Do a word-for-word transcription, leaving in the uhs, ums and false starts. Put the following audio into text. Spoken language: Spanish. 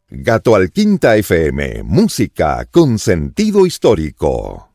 Gato al Quinta F M, música con sentido histórico.